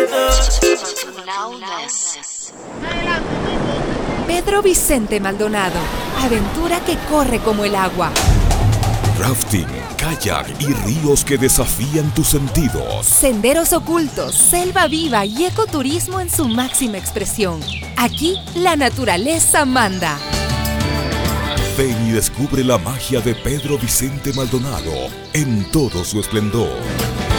Pedro Vicente Maldonado, aventura que corre como el agua. Rafting, kayak y ríos que desafían tus sentidos. Senderos ocultos, selva viva y ecoturismo en su máxima expresión. Aquí, la naturaleza manda. Ven y descubre la magia de Pedro Vicente Maldonado en todo su esplendor.